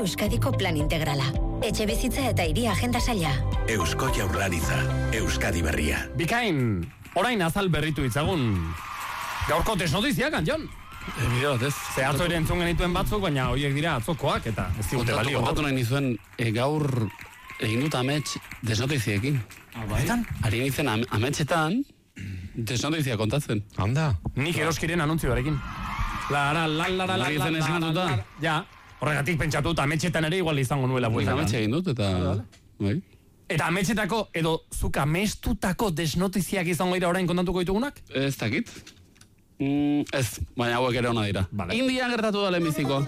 Euskadiko plan integrala. Etxe bizitza eta hiri agenda saila. Eusko Jaurlaritza, Euskadi berria. Bikain, orain azal berritu itzagun. Gaurko desnotiziak, Jon? Bideo bat ez. Ze atzo ere entzun genituen batzuk, baina horiek dira atzokoak, eta ez digute balio. Kontatu nahi nizuen, gaur egin dut amets desnotiziekin. Ari nintzen ametsetan desnotizia kontatzen. Anda. Nik eroskiren anuntzioarekin. La. Hori zen ezin dut da? Ja, horregatik pentsatu eta ametsetan ere igual izango nuela bueltan. Ametxe egin dut, eta... Eta ametsetako, edo zuk amestutako desnotiziak izango dira orain kontatuko ditugunak? Ez dakit. Ez, baina hauek ere ona dira. Vale. India gertatu da lehenbiziko.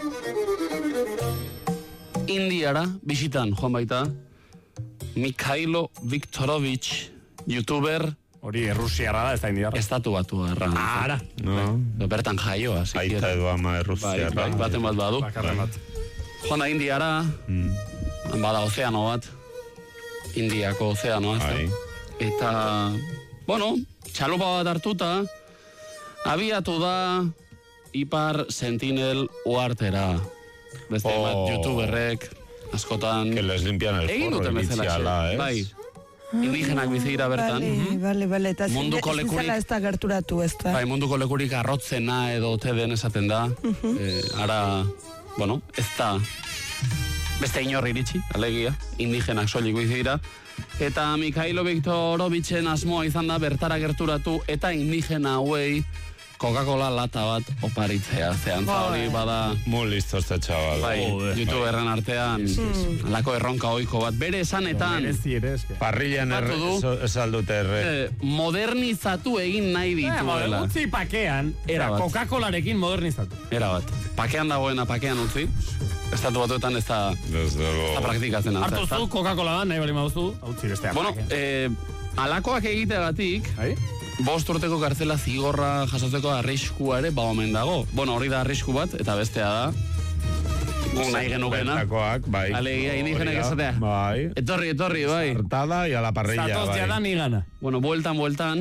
Indiara, bisitan, joan baita, Mikhailo Viktorovich, youtuber... Hori Errusiara da, ez da Indiara. Estatu batu erra. Ara. No. Bertan jaioa. Aita edo ama Errusiara. Baten bat badu. Bakarren bat. Joan da Indiara, bada ozeano bat, Indiako ozeanoa. Eta, bueno, txalupa bat hartuta, abiatu da Ipar Sentinel uartera. Beste bat youtuberrek, askotan... Que les limpian el forro iniciala, ez? Bai, indigenak bizira bertan. Bale, eta munduko lekurik... ez da gerturatu, ez da. Bai, munduko lekurik arrotzena edo ote den esaten da. Ara, bueno, ez da beste inorri iritsi, alegia, indigenak soilik bizira. Eta Mikhailo Viktorovichen asmoa izan da bertara gerturatu eta indigena hauei Coca-Cola lata bat oparitzea. Zeantza hori bada... Muy listo este chaval. Bai, youtuberren artean lako erronka oiko bat. Bere esanetan... Parrillan esaldute modernizatu egin nahi dituela. Utzi pakean, Coca-Colarekin modernizatu. Era bat. Pakean dagoena pakean utzi. Estatu batuetan ez da praktikatzen. Hartu zu Coca-Cola nahi bali mauzu, utzi besteak. Bueno, alakoak egiteagatik... 5 urteko kartzela zigorra jasotzeko arriskua ere omen dago. Bueno, hori da arrisku bat, eta bestea da nahi genukena. Bai. Alegia, indigenak esatea. Bai. Etorri, bai. Sartada y a la parrilla, bai. Zatoz jadan igana. Bueno, bueltan,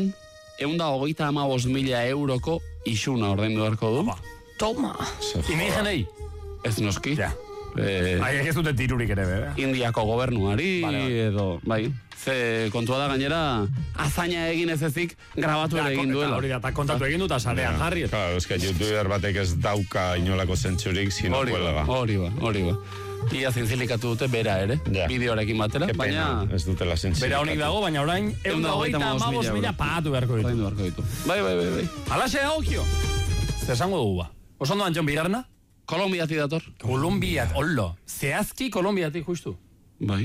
135.000 euroko isuna ordaindu beharko du. Toma. Indigenei? Ez noski. Ja. Aiek ez dute tirurik ere, bera. Indiako gobernuari, edo, bai. Ze kontua da gainera, azaina egin ez ezik, grabatu ere egin duela. Hori da, eta kontatu egin dut, asarean jarri. Claro, es que youtuber batek ez dauka inolako zentsurik, sino huelga. Hori ba. Ia zintzilikatu dute bera ere, bideoarekin batera, baina... Ez dutela zintzilikatu. Bera honik dago, baina orain, 135.000 pagatu beharko ditu. Bai. Alaxe hau, zesango dugu ba. Osondo Antxon Bigarna? Kolombiatik dator. Kolombiat, hollo. Zehazki Kolombiatik justu. Bai.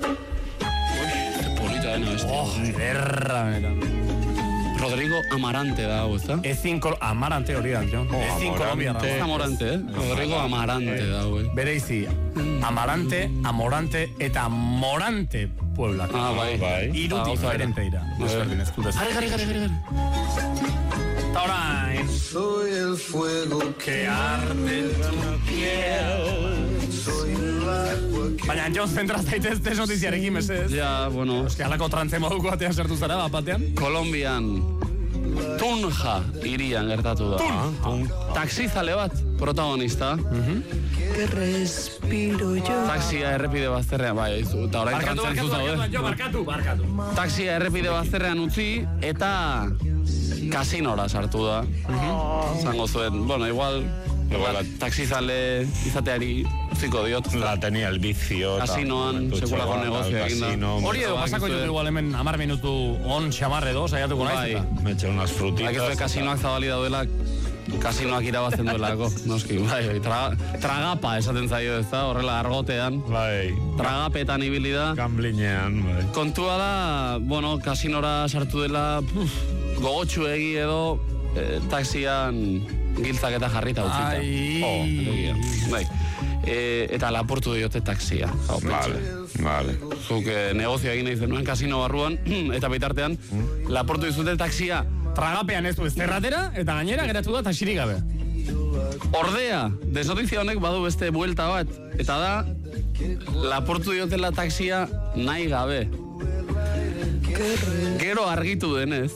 Polita dena beste. Erra, Rodrigo Amarante da, hau, ez da? Amarante hori da, Antxon. Ezin Kolombia. Amarante, Rodrigo Amarante da, hau. Bere izi, Amarante, Amorante eta Morante Puebla. Bai. Iru diferente ira. Gari. Eta orain. Soy el fuego que arde en tu piel. Baina, Antxon, zentraz daitez desnotiziarekin, mesez? Ja, bueno. Eski, alako trantze moduko batean sartu zara, batean? Kolombian, Tunja irian gertatu da. Taxizale bat, protagonista. Que respiro yo. Taxia errepide bazterrean, bai, eta orain trantzen zuzau, Barkatu. Taxia errepide bazterrean utzi, eta kasinora sartu da. Zango zuen, bueno, igual taxizale izateari utziko diot. La tenía el vicio. Kasinoan, sekulako negozio egin da. Hori edo, pasako jutu igual hemen 10 minutu on xamarre do, saiatuko naiz. Me echa unas frutitas. Akizue kasinoak zabali daudela, kasinoak irabazten duelako, noski. Bai, tragapa esaten zaio ez da, horrela argotean. Bai. Tragapetan ibili da. Gamblinean, bai. Kontua da, bueno, kasinora sartu dela, gogotxu egi edo, taxian giltzak eta jarrita utzita. Bai. Eta lapurtu diote taxia. Vale. Zuk negozio egin nahi zenuen kasino barruan, eta bitartean, lapurtu dizute taxia. Tragapean ez du ezterratera, eta gainera geratu da taxirik gabe. Ordea, desnotizia honek badu beste buelta bat, eta da, lapurtu diotela taxia nahi gabe. Gero argitu denez,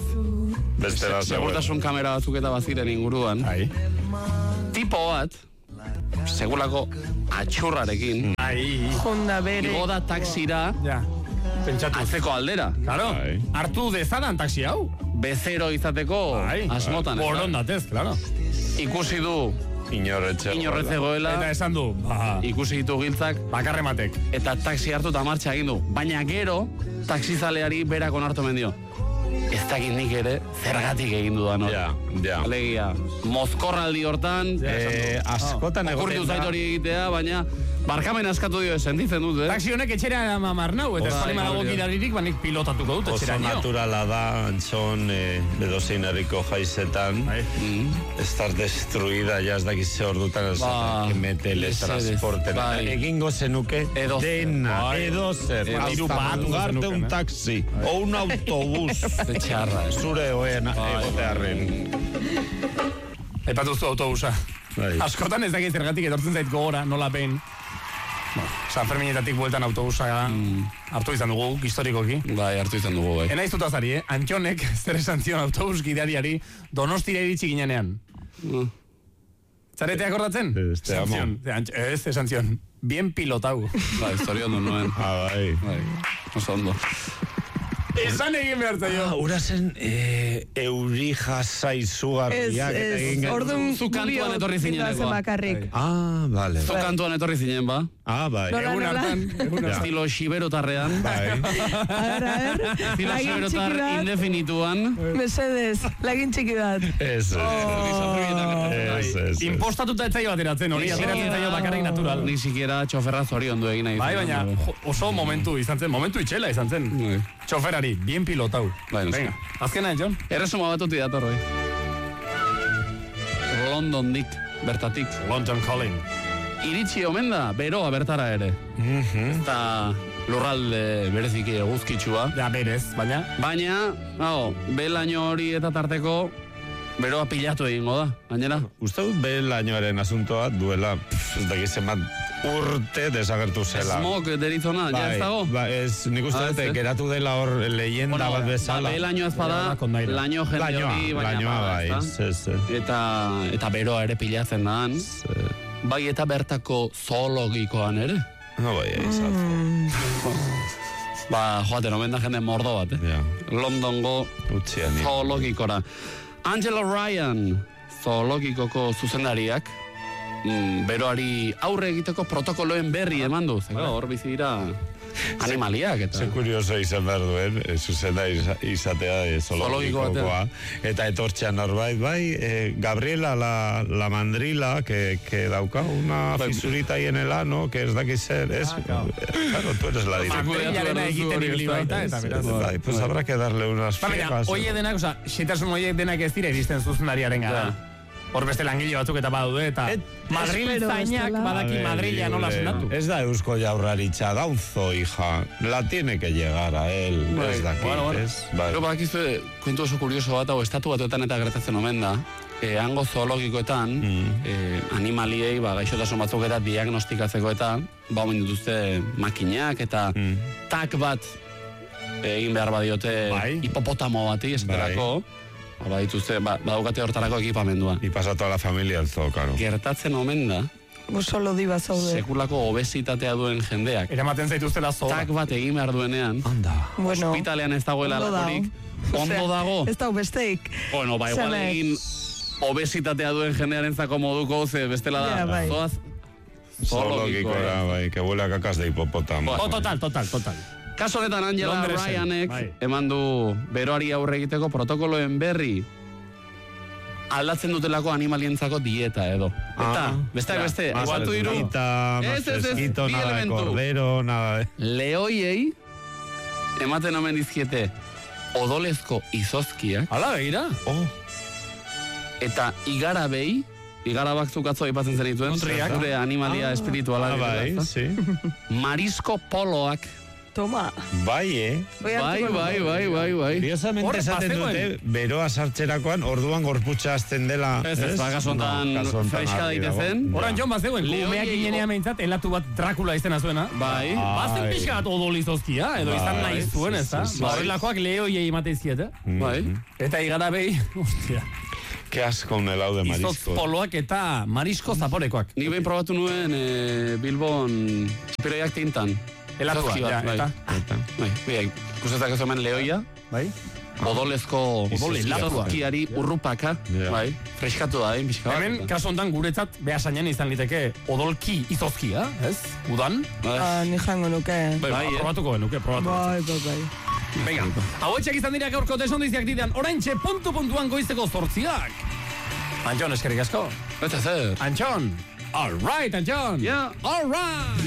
segurtasun kamera batzuk eta baziren inguruan, tipo bat, segulako atxurrarekin, Honda bere. igo da taksira Ja, pentsatu. atzeko aldera. Claro, Bai. hartu dezadan taxi hau. Bezero izateko asmotan. Borondatez, claro. Ikusi du inorretzegoela, Eta esan du, ikusi ditu giltzak, bakarrematek. eta taxi hartu eta martxa egin du. Baina gero, taxizaleari berak onartu mendio. Ez dakit nik ere, zergatik egin dudan hori. Ja. Alegia, mozkorraldi hortan, Askotan okurritu egoten zait da. hori egitea, baina barkamen askatu dio, sentitzen dut, Taxi honek etxera marnau, eta espalima dago gidaririk, banik pilotatuko dut Oso etxera nio. naturala da, Antxon, edozein herriko jaizetan, estar destruida, ja ez dakiz ze ordutan, Ba, metele, mesedez, transporten, bai. egingo zenuke Edozer. dena, Bai. edozer, Diru hasta bat mugarte zenukeen, un taxi, o un autobús, Ze txarra, zure oen egotearren. Aipatuzu autobusa. Bai. Askotan ez dakit zergatik etortzen zait gogora, nola behin. San Ferminetatik bueltan autobusa hartu izan dugu, historikoki. Bai, hartu izan dugu, bai. Enaiz dutazari, Antxonek zer esan zion autobus gidariari Donostira iritsi ginenean. Zarete akordatzen? Ez, te amo. Ez, esan zion, bien pilotau. Bai, zorion du nuen. Bai. Bai, oso ondo. Esan egin behar zaio. Ura zen euri jasai zugarriak. Ez, orduan Zu kantuan etorri zinenekoa. bakarrik. Vale. Zu kantuan etorri zinen, ba? Bai. Nola, Egun nola? hartan. Estilo xiberotarrean. Bai. A ver, Estilo lagin txiki xiberotar bat. indefinituan. Mesedez, lagin txiki bat. Ez. Impostatuta ez zaio ateratzen, hori ateratzen zaio bakarrik natural. Ni siquiera txoferra zorion du egin nahi. Bai, baina oso momentu izan zen, momentu itxela izan zen. Bai. Txoferari, bien pilotau. Bai, noski. Venga, azkena, John. Erresuma bat uti datorroi. Londondik, bertatik. London Calling. Iritsi omen da, beroa bertara ere. Eta lurralde bereziki eguzkitsua. Ja, berez, baina. Baina, belaino hori eta tarteko beroa pilatu egingo da, gainera. Uste dut belainoaren asuntoa duela, ez dakiz zenbat urte desagertu zela. Smog deritzona, ja ez dago? Ez, nik uste Ah, dut, ez, geratu dela hor leyenda bat bezala. Belaino ez bada, kondaira. laino jende hori, baina Lainoa bada, bai, ezta? ez. Eta beroa ere pilatzen da han. Bai eta bertako zoologikoan ere. No bai, izan. Ba, joaten, omen da jende mordo bat, Ja, Londongo utzian. zoologikora. Angela Ryan, zoologikoko zuzendariak, beroari aurre egiteko protokoloen berri eman du. Zega, hor bizi dira animaliak eta... Ze kurioso izan behar duen, zuzena izatea zoologikokoa. Eta etortxean norbait, bai, Gabriela la mandrila, que dauka una fisurita ahí en el ano, que ez dakiz zer, ez? Claro, tú eres la directora. Mandrilarena egiten ibili baita, eta beraz. Bai, pues habrá que darle unas Baina, fiegas. oie denak, oza, xetasun oie denak ez dira iristen zuzendariaren gara. Hor beste langile batzuk eta badaude, eta Madril espero zainak bestela. badaki Madrila nola sendatu. Ez da Eusko Jaurlaritza, daunzo, hija. La tiene que llegar a él, ez dakit, bueno. ez? Bai. Pero badakizu, kontu oso kurioso bat, hau estatu batuetan eta gertatzen omen da, hango zoologikoetan, animaliei, gaixotasun batzuk eta diagnostikatzeko eta, omen dituzte makinak eta tak bat egin behar badiote hipopotamo bati, esaterako, badituzte, badaukate hortarako ekipamendua. Y pasa toda la familia al zoo, claro. Gertatzen omen da, Solo diba zaude. sekulako obesitatea duen jendeak, Eramaten zaituztela zola. tak bat egin behar duenean, Bueno, ospitalean ez dagoela ondo dago. lakorik, ondo Osea, dago. Ez dau besteik. Bueno, igual Zanek. egin obesitatea duen jendearen zako moduko, ze bestela da, Ja, bai. zoaz Zoologikora, bai, que huele a cacas de hipopótamo. Total. Kaso honetan Angela Londresen, Ryanek bai. eman du beroari aurre egiteko protokoloen berri aldatzen dutelako animalientzako dieta edo. Eta, beste, Más igualtu diru, verdurita, más Ez, fresquito, bi nada de elementu. cordero, nada de... lehoiei ematen omen dizkiete odolezko izozkiak Hala, begira. eta igarabei, igarabak zukatzo aipatzen zenituen, Nutriak. zure animalia espirituala. bai, direla, sí. Marisko poloak. Toma. Bai, Bai. Curiosamente Hor, esaten bazegoen. dute, beroa sartzerakoan, orduan gorputza azten dela... Ez, kasu honetan kasu honetan freska argi dago. daitezen. Horan Jon bazegoen, Lehoiei umeak ginenean behintzat, elatu bat Dracula izena zuena. Bai. Bazen pixka bat odolizozkia, edo izan nahi zuen, ez da? sí. Horrelakoak lehoiei ematen ziet, Bai. Eta igara behi, ostia. Ke asko unelau de Izotz marisco. poloak eta marisko zaporekoak. Nik behin probatu nuen Bilbon txipiroiak tintan. Helatua, Zozki bat, ja, bai. eta? Bai, ikustetak ez hemen lehoia, Bai? odolezko helatua. zozkiari urrupaka, Ja. bai, freskatu da, pixka bat. Hemen, kasu hontan guretzat, behasainan izan liteke odolki izozkia, ez? Udan? Ni jango nuke. Bai, probatuko genuke, probatu. Bai. Venga, hauetxeak izan dira gaurko desondiziak didean, oraintxe puntu-puntuan goizteko zortziak. Antxon, eskerrik asko. Eta zer. Antxon. All right, Antxon. Yeah. All right.